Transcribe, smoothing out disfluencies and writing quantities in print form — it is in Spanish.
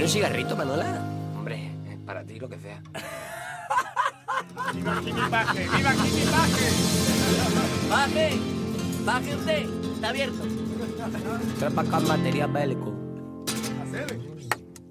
un cigarrito, Manola? Hombre, para ti lo que sea. ¡Viva Kimi Baje! ¡Viva Kimi Baje! ¡Baje! ¡Baje usted! ¡Está abierto! Trae para acá material bélico. Hacer.